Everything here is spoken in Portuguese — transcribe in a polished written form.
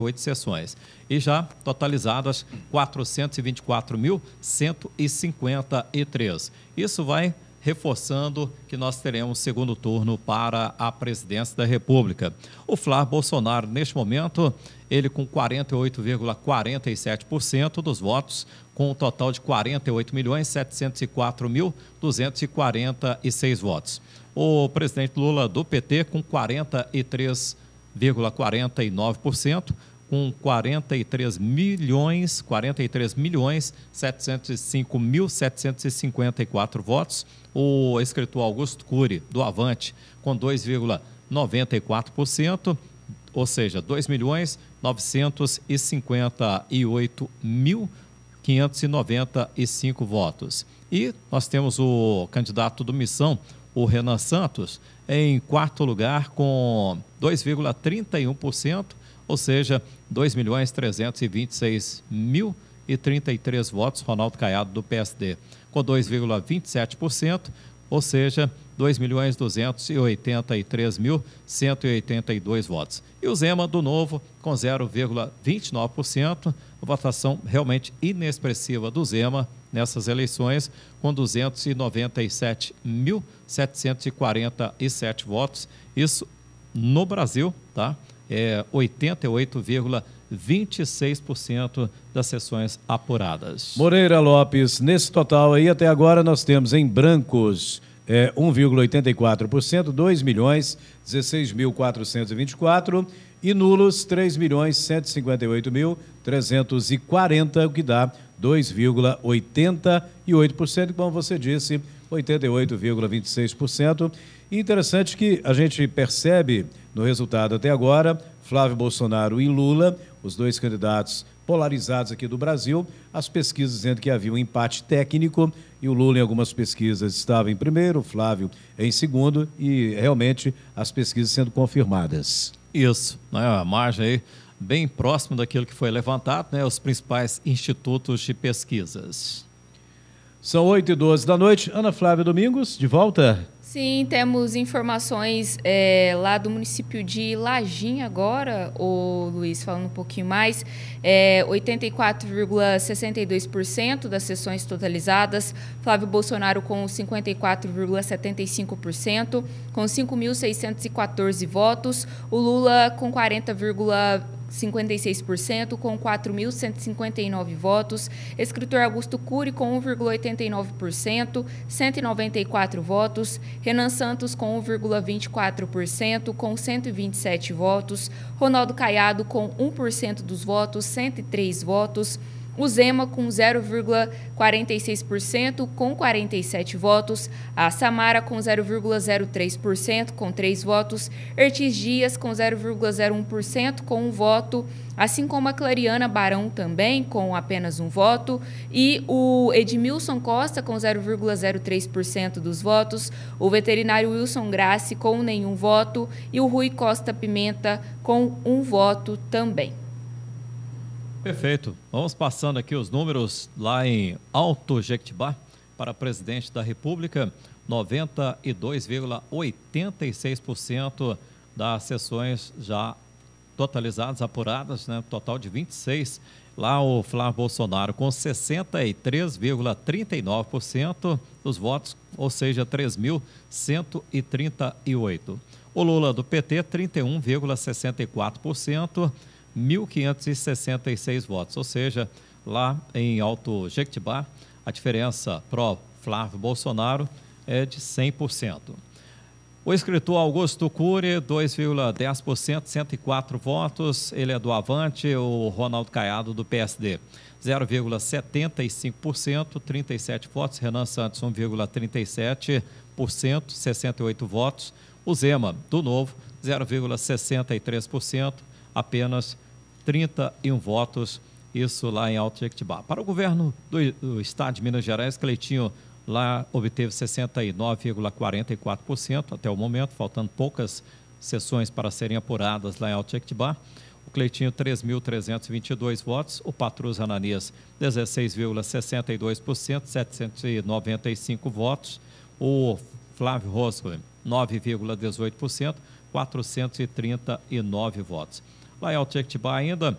8 sessões e já totalizadas 424.153. Isso vai reforçando que nós teremos segundo turno para a presidência da República. O Flávio Bolsonaro, neste momento, ele com 48,47% dos votos, com um total de 48.704.246 votos. O presidente Lula do PT com 43,49%, com 43.705.754 votos. O escritor Augusto Cury, do Avante, com 2,94%, ou seja, 2.958.595 votos. E nós temos o candidato do Missão, o Renan Santos, em quarto lugar com 2,31%, ou seja, 2.326.033 votos. Ronaldo Caiado, do PSD, com 2,27%, ou seja, 2.283.182 votos. E o Zema, do Novo, com 0,29%, votação realmente inexpressiva do Zema nessas eleições, com 297.747 votos. Isso no Brasil, tá? É 88,26% das sessões apuradas. Moreira Lopes, nesse total aí, até agora nós temos em brancos 1,84%, 2.016.424 e nulos 3.158.340, o que dá 2,88%, como você disse, 88,26%. E interessante que a gente percebe no resultado até agora, Flávio Bolsonaro e Lula, os dois candidatos polarizados aqui do Brasil, as pesquisas dizendo que havia um empate técnico e o Lula em algumas pesquisas estava em primeiro, o Flávio em segundo e realmente as pesquisas sendo confirmadas. Isso, né, a margem aí bem próximo daquilo que foi levantado, né, os principais institutos de pesquisas. São 8h12 da noite. Ana Flávia Domingos, de volta. Sim, temos informações lá do município de Lajinha agora, o Luiz, falando um pouquinho mais, 84,62% das sessões totalizadas, Flávio Bolsonaro com 54,75%, com 5.614 votos, o Lula com 40,56%, com 4.159 votos, escritor Augusto Cury com 1,89%, 194 votos, Renan Santos com 1,24%, com 127 votos, Ronaldo Caiado com 1% dos votos, 103 votos, o Zema com 0,46%, com 47 votos, a Samara com 0,03%, com 3 votos, Ertis Dias com 0,01%, com 1 voto, assim como a Clariana Barão também, com apenas 1 voto, e o Edmilson Costa com 0,03% dos votos, o veterinário Wilson Grassi com nenhum voto e o Rui Costa Pimenta com 1 voto também. Perfeito. Vamos passando aqui os números lá em Alto Jequitibá para presidente da República. 92,86% das sessões já totalizadas, apuradas, né? Total de 26. Lá o Flávio Bolsonaro com 63,39% dos votos, ou seja, 3.138. O Lula do PT, 31,64%. 1.566 votos, ou seja, lá em Alto Jequitibá, a diferença pró Flávio Bolsonaro é de 100%. O escritor Augusto Cury, 2,10%, 104 votos, ele é do Avante, o Ronaldo Caiado do PSD, 0,75%, 37 votos, Renan Santos, 1,37%, 68 votos, o Zema, do Novo, 0,63%, apenas 31 votos, isso lá em Alto Jequitibá. Para o governo do estado de Minas Gerais, Cleitinho lá obteve 69,44% até o momento, faltando poucas sessões para serem apuradas lá em Alto Jequitibá. O Cleitinho, 3.322 votos, o Patrus Ananias, 16,62%, 795 votos, o Flávio Roscoe, 9,18%, 439 votos. Lá em Alto Jequitibá ainda,